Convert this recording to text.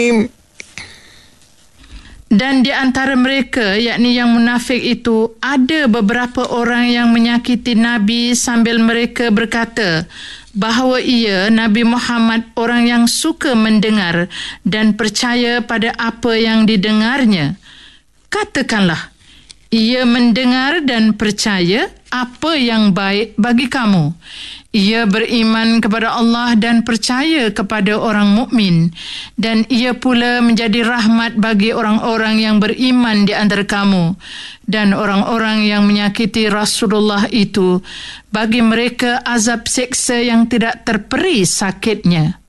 Dan di antara mereka, yakni yang munafik itu, ada beberapa orang yang menyakiti Nabi sambil mereka berkata bahawa ia, Nabi Muhammad, orang yang suka mendengar dan percaya pada apa yang didengarnya. Katakanlah, ia mendengar dan percaya apa yang baik bagi kamu. Ia beriman kepada Allah dan percaya kepada orang mukmin, dan ia pula menjadi rahmat bagi orang-orang yang beriman di antara kamu. Dan orang-orang yang menyakiti Rasulullah itu, bagi mereka azab seksa yang tidak terperi sakitnya.